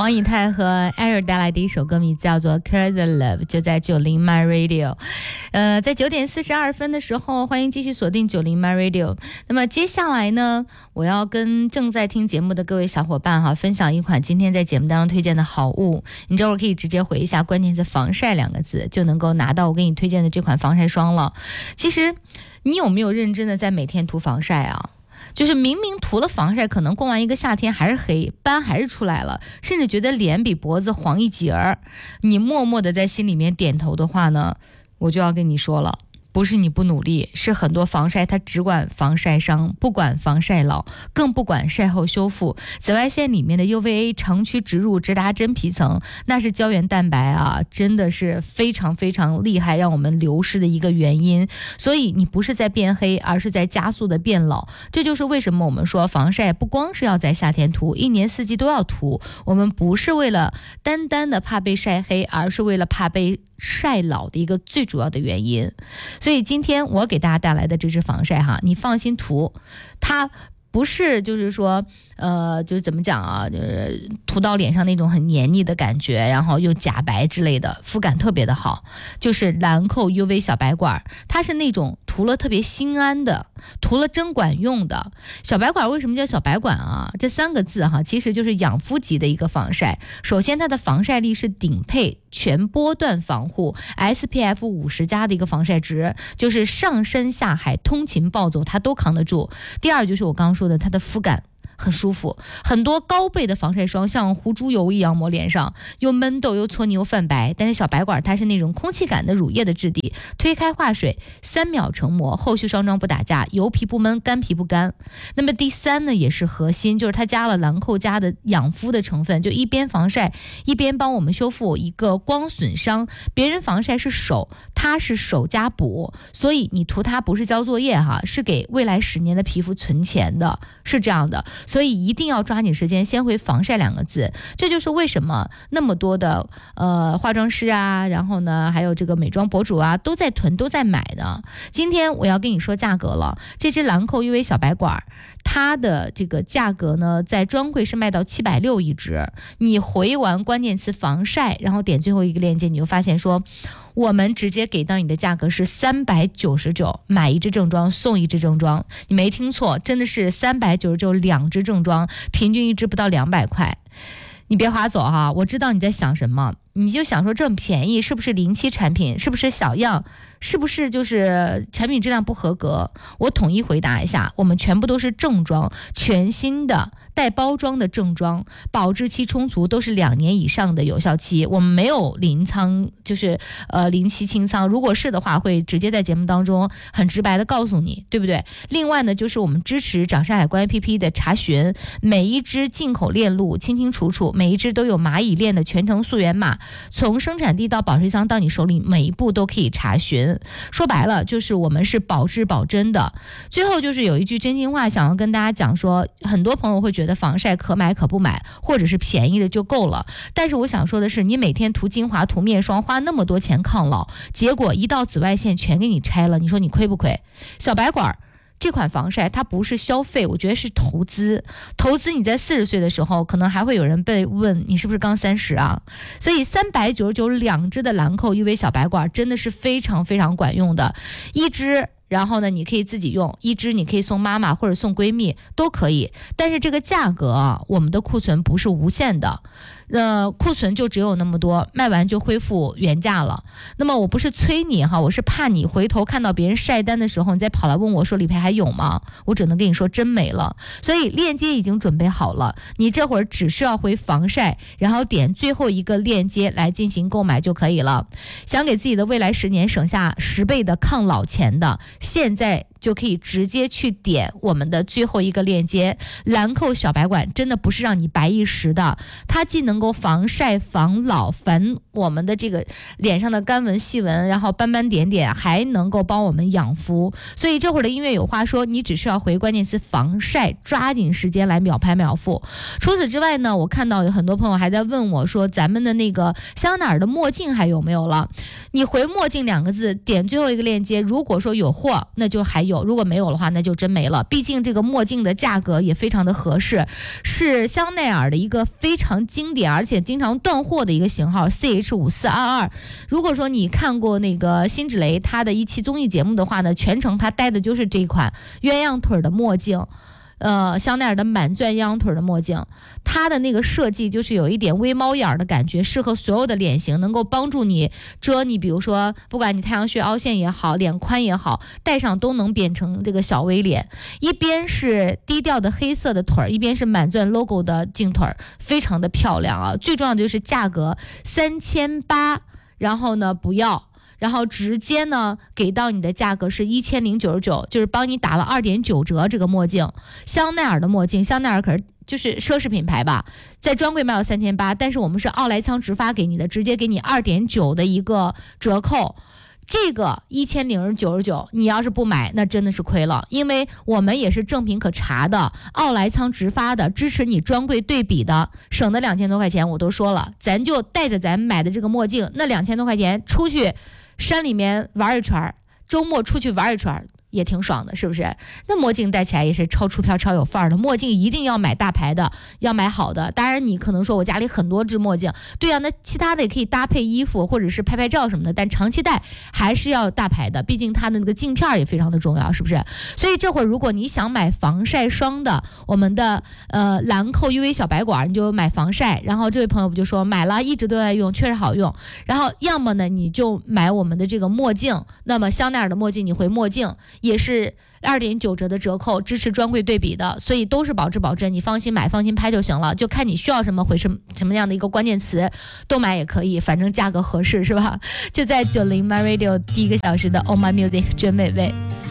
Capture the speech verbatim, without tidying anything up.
黄以太和 Air 带来的一首歌名叫做 Crazy Love， 就在九零 My Radio。 呃，在九点四十二分的时候，欢迎继续锁定九零 My Radio。 那么接下来呢，我要跟正在听节目的各位小伙伴哈，分享一款今天在节目当中推荐的好物。你这会儿可以直接回一下关键词防晒两个字，就能够拿到我给你推荐的这款防晒霜了。其实你有没有认真的在每天涂防晒啊？就是明明涂了防晒，可能过完一个夏天还是黑，斑还是出来了，甚至觉得脸比脖子黄一截儿，你默默的在心里面点头的话呢，我就要跟你说了，不是你不努力，是很多防晒它只管防晒伤，不管防晒老，更不管晒后修复。紫外线里面的 U V A 长驱直入，直达真皮层，那是胶原蛋白啊，真的是非常非常厉害，让我们流失的一个原因。所以你不是在变黑，而是在加速的变老。这就是为什么我们说防晒不光是要在夏天涂，一年四季都要涂。我们不是为了单单的怕被晒黑，而是为了怕被晒老的一个最主要的原因。所以今天我给大家带来的这支防晒哈，你放心涂，它不是就是说呃，就是怎么讲啊，就是涂到脸上那种很黏腻的感觉，然后又假白之类的，肤感特别的好。就是兰蔻 U V 小白管，它是那种涂了特别心安的，涂了真管用的。小白管为什么叫小白管啊？这三个字哈，其实就是养肤级的一个防晒。首先它的防晒力是顶配全波段防护 S P F 五十 加的一个防晒值，就是上山下海通勤暴走它都扛得住。第二就是我刚刚说的，它的肤感很舒服。很多高倍的防晒霜像糊猪油一样抹脸上，又闷痘又搓泥又泛白，但是小白管它是那种空气感的乳液的质地，推开化水，三秒成膜，后续霜妆不打架，油皮不闷，干皮不干。那么第三呢，也是核心，就是它加了兰蔻加的养肤的成分，就一边防晒一边帮我们修复一个光损伤。别人防晒是手，它是手加补，所以你涂它不是交作业哈，是给未来十年的皮肤存钱的，是这样的。所以一定要抓紧时间先回防晒两个字。这就是为什么那么多的呃化妆师啊，然后呢还有这个美妆博主啊都在囤都在买的。今天我要跟你说价格了，这支兰蔻 U V 小白管它的这个价格呢，在专柜是卖到七百六十一支。你回完关键词防晒，然后点最后一个链接，你就发现说我们直接给到你的价格是三百九十九，买一支正装送一支正装。你没听错，真的是三百九十九两支正装，平均一支不到两百块。你别划走哈，我知道你在想什么，你就想说这么便宜是不是临期产品，是不是小样，是不是就是产品质量不合格？我统一回答一下，我们全部都是正装，全新的带包装的正装，保质期充足，都是两年以上的有效期。我们没有临仓，就是呃临期清仓，如果是的话会直接在节目当中很直白的告诉你，对不对？另外呢，就是我们支持掌上海关 A P P 的查询，每一支进口链路清清楚楚，每一支都有蚂蚁链的全程溯源码，从生产地到保税仓到你手里，每一步都可以查询。说白了就是我们是保质保真的。最后就是有一句真心话想要跟大家讲说，很多朋友会觉得防晒可买可不买，或者是便宜的就够了。但是我想说的是，你每天涂精华涂面霜，花那么多钱抗老，结果一道紫外线全给你拆了，你说你亏不亏？小白管这款防晒它不是消费，我觉得是投资。投资你在四十岁的时候，可能还会有人被问你是不是刚三十啊？所以三百九十九两支的兰蔻 U V 小白管真的是非常非常管用的，一支。然后呢，你可以自己用一支，你可以送妈妈或者送闺蜜都可以。但是这个价格啊，我们的库存不是无限的，呃，库存就只有那么多，卖完就恢复原价了。那么我不是催你哈，我是怕你回头看到别人晒单的时候，你再跑来问我说理赔还有吗？我只能跟你说真没了。所以链接已经准备好了，你这会儿只需要回防晒，然后点最后一个链接来进行购买就可以了。想给自己的未来十年省下十倍的抗老钱的，现在就可以直接去点我们的最后一个链接。兰蔻小白管真的不是让你白一时的，它既能够防晒防老，防我们的这个脸上的干纹细纹，然后斑斑点点，还能够帮我们养肤。所以这会儿的音乐有话说，你只需要回关键词防晒，抓紧时间来秒拍秒付。除此之外呢，我看到有很多朋友还在问我说，咱们的那个香奈儿的墨镜还有没有了？你回墨镜两个字，点最后一个链接，如果说有货那就还有有，如果没有的话那就真没了。毕竟这个墨镜的价格也非常的合适，是香奈儿的一个非常经典而且经常断货的一个型号 C H 五四二二。如果说你看过那个辛芷蕾她的一期综艺节目的话呢，全程她戴的就是这款鸳鸯腿的墨镜，呃，香奈儿的满钻鸯腿的墨镜，它的那个设计就是有一点微猫眼的感觉，适合所有的脸型，能够帮助你遮你，比如说不管你太阳穴凹陷也好，脸宽也好，戴上都能变成这个小 V 脸。一边是低调的黑色的腿，一边是满钻 logo 的镜腿，非常的漂亮啊！最重要的就是价格三千八，然后呢不要。然后直接呢给到你的价格是一千零九十九，就是帮你打了二点九折。这个墨镜，香奈儿的墨镜，香奈儿可是就是奢侈品牌吧，在专柜卖到三千八，但是我们是奥莱仓直发给你的，直接给你二点九的一个折扣。这个一千零九十九，你要是不买，那真的是亏了，因为我们也是正品可查的，奥莱仓直发的，支持你专柜对比的，省的两千多块钱。我都说了，咱就带着咱买的这个墨镜，那两千多块钱出去山里面玩一圈，周末出去玩一圈也挺爽的，是不是？那墨镜戴起来也是超出片超有范儿的。墨镜一定要买大牌的，要买好的。当然你可能说我家里很多只墨镜，对啊，那其他的也可以搭配衣服或者是拍拍照什么的，但长期戴还是要大牌的，毕竟它的那个镜片也非常的重要，是不是？所以这会儿如果你想买防晒霜的，我们的呃兰蔻 U V 小白管，你就买防晒。然后这位朋友不就说买了一直都在用，确实好用。然后要么呢你就买我们的这个墨镜，那么香奈儿的墨镜你回墨镜也是二点九折的折扣，支持专柜对比的，所以都是保质保真，你放心买放心拍就行了，就看你需要什么回什什么样的一个关键词都买也可以，反正价格合适，是吧？就在九零 My Radio 第一个小时的 Oh My Music 真美味。